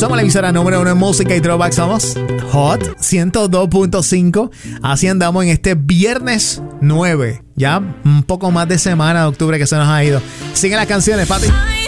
Somos la emisora número 1 en música y throwback. Somos Hot 102.5. Así andamos en este viernes 9. Ya un poco más de semana de octubre que se nos ha ido. Siguen las canciones, Pati.